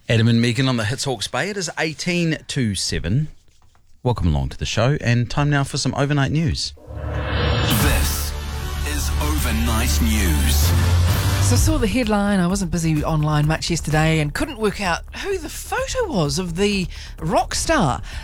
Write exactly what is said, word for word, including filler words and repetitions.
Adam and Megan on the Hits Hawke's Bay. It is eighteen to seven. Welcome along to the show, and time now for some overnight news. This is Overnight News. So I saw the headline. I wasn't busy online much yesterday and couldn't work out who the photo was of the rock star